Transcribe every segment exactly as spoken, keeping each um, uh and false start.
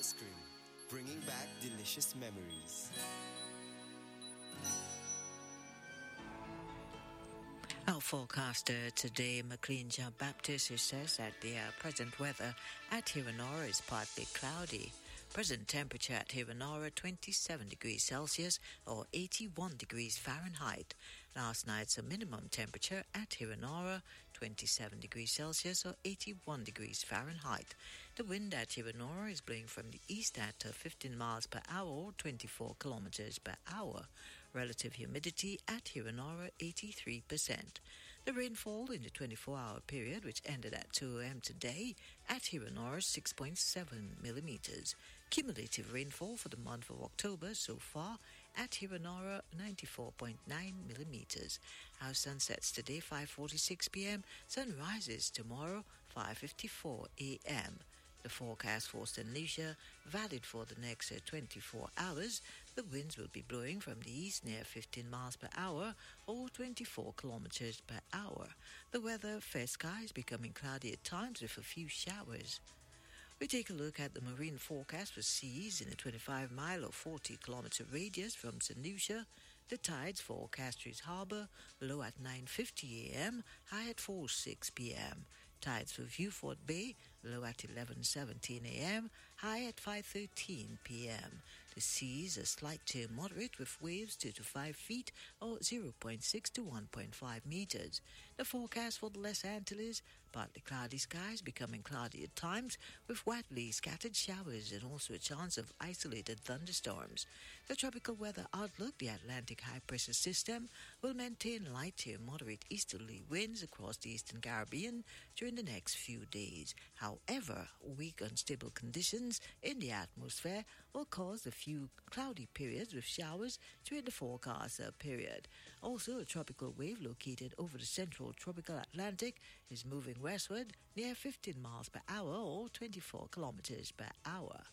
ice cream, bringing back delicious memories. Our forecaster today, McLean John Baptist, who says that the uh, present weather at Herenora is partly cloudy. Present temperature at Herenora twenty-seven degrees Celsius or eighty-one degrees Fahrenheit. Last night's minimum temperature at Herenora twenty-seven degrees Celsius or eighty-one degrees Fahrenheit. The wind at Herenora is blowing from the east at uh, fifteen miles per hour or twenty-four kilometers per hour. Relative humidity at Herenora eighty-three percent. The rainfall in the twenty-four hour period, which ended at two a.m. today, at Herenora six point seven millimeters. Cumulative rainfall for the month of October so far at Herenora ninety-four point nine millimeters. Our sun sets today five forty-six p.m. Sun rises tomorrow five fifty-four a.m. The forecast for Saint Lucia, valid for the next uh, twenty-four hours, the winds will be blowing from the east near fifteen miles per hour or twenty-four kilometers per hour. The weather, fair skies becoming cloudy at times with a few showers. We take a look at the marine forecast for seas in a twenty-five mile or forty kilometer radius from Saint Lucia. The tides for Castries Harbour, low at nine fifty a.m., high at four oh six p.m. Tides for Viewfort Bay, low at eleven seventeen a.m., high at five thirteen p.m. The seas are slight to moderate with waves two to five feet or zero point six to one point five meters. The forecast for the Les Antilles, partly cloudy skies becoming cloudy at times with widely scattered showers and also a chance of isolated thunderstorms. The tropical weather outlook, the Atlantic high pressure system will maintain light to moderate easterly winds across the eastern Caribbean during the next few days. However, weak unstable conditions in the atmosphere will cause a few cloudy periods with showers during the forecast period. Also, a tropical wave located over the central tropical Atlantic is moving westward near fifteen miles per hour or twenty-four kilometers per hour.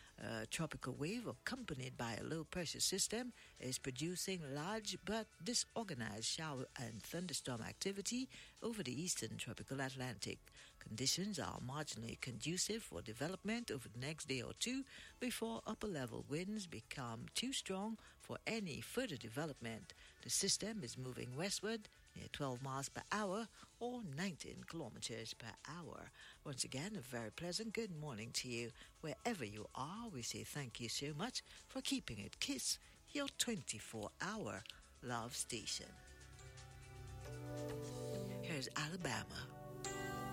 A tropical wave accompanied by a low-pressure system is producing large but disorganized shower and thunderstorm activity over the eastern tropical Atlantic. Conditions are marginally conducive for development over the next day or two before upper-level winds become too strong for any further development. The system is moving westward near twelve miles per hour or nineteen kilometers per hour. Once again, a very pleasant good morning to you. Wherever you are, we say thank you so much for keeping it KISS, your twenty-four hour love station. Here's Alabama.